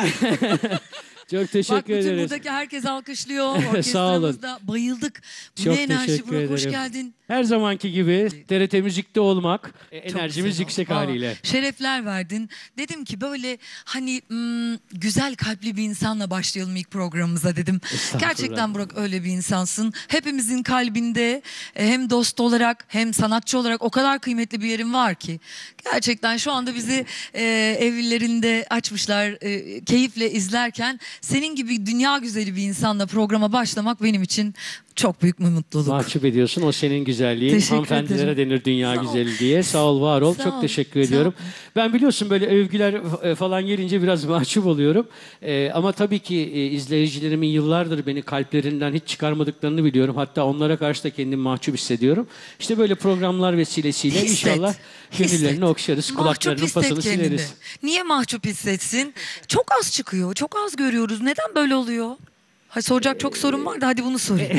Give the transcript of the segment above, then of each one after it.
Çok teşekkür Bak bütün ederiz. buradaki herkes alkışlıyor. Sağ olun. Orkestramızda bayıldık. Bu Çok ne enerji teşekkür Burak, hoş ederim. geldin. Her zamanki gibi TRT Müzik'te olmak, Çok enerjimiz güzel yüksek oldu. Vallahi haliyle. şerefler verdin. Dedim ki böyle hani güzel kalpli bir insanla başlayalım ilk programımıza dedim. Estağfurullah. Gerçekten Burak öyle bir insansın. Hepimizin kalbinde hem dost olarak hem sanatçı olarak o kadar kıymetli bir yerin var ki. Gerçekten şu anda bizi evlerinde açmışlar keyifle izlerken senin gibi dünya güzeli bir insanla programa başlamak benim için çok büyük bir mutluluk. Mahcup ediyorsun. O senin güzelliğin. Teşekkür Hanımefendilere ederim. denir dünya Sağ ol. güzeli diye. Sağ ol, var ol. Sağ Çok ol. teşekkür Sağ ediyorum. ol. Ben biliyorsun böyle övgüler falan gelince biraz mahcup oluyorum. Ama tabii ki izleyicilerimin yıllardır beni kalplerinden hiç çıkarmadıklarını biliyorum. Hatta onlara karşı da kendimi mahcup hissediyorum. İşte böyle programlar vesilesiyle Hisset, inşallah gönüllerini okşarız. Mahcup Kulaklarının hisset pasını kendini. sileriz. Niye mahcup hissetsin? Çok az çıkıyor, çok az görüyoruz. Neden böyle oluyor? Ha, soracak çok sorun var da hadi bunu sorayım.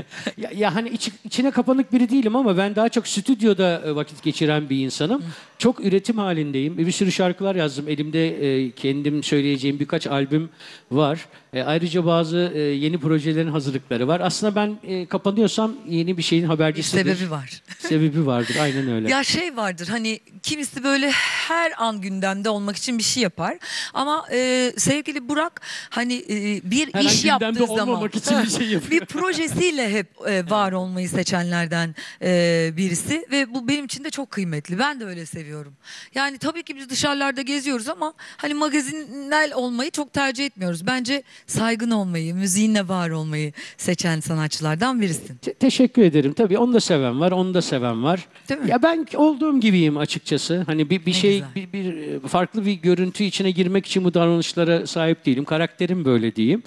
Ya hani içine kapanık biri değilim ama ben daha çok stüdyoda vakit geçiren bir insanım. Çok üretim halindeyim. Bir sürü şarkılar yazdım. Elimde kendim söyleyeceğim birkaç albüm var. Ayrıca bazı yeni projelerin hazırlıkları var. Aslında ben kapanıyorsam yeni bir şeyin Bir habercisidir. sebebi var. Sebebi vardır. Aynen öyle. Ya şey vardır hani kimisi böyle her an gündemde olmak için bir şey yapar. Ama sevgili Burak hani bir Her an iş gündemde yaptığı zaman olmamak için bir şey yapıyor. bir projesiyle hep var olmayı seçenlerden birisi ve bu benim için de çok kıymetli. Ben de öyle seviyorum. Yani tabii ki biz dışarılarda geziyoruz ama hani magazinel olmayı çok tercih etmiyoruz. Bence saygın olmayı, müziğinle var olmayı seçen sanatçılardan birisin. Teşekkür ederim. Tabii onu da seven var, onu da seven var. Değil mi? Ya ben olduğum gibiyim açıkçası. Hani bir Ne şey, güzel. bir farklı bir görüntü içine girmek için bu davranışlara sahip değilim. Karakterim böyle diyeyim.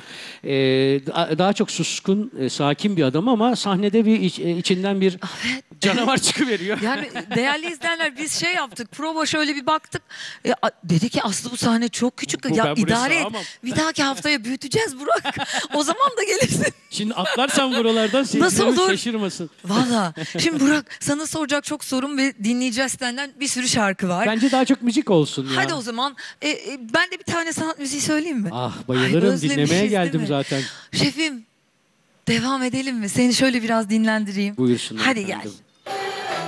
Daha çok suskun, sakin bir adam ama sahnede bir içinden bir canavar çıkıveriyor. Yani değerli izleyenler biz şey yaptık. Prova şöyle bir baktık. Dedi ki Aslı bu sahne çok küçük. Bu Ya ben buraya idare et. sığamam. Bir dahaki haftaya büyüteceğiz Burak. O zaman da gelirsin. Şimdi atlarsam buralardan Nasıl seyircilerimiz olur? şaşırmasın. Valla. Şimdi Burak sana soracak çok sorum ve dinleyeceğiz senden bir sürü şarkı var. Bence daha çok müzik olsun ya. Hadi o zaman ben de bir tane sanat müziği söyleyeyim mi? Ah Ay, bayılırım. özlemişiz Dinlemeye değil geldim mi? zaten. Şefim devam edelim mi? Seni şöyle biraz dinlendireyim. Buyursunlar Hadi efendim. gel.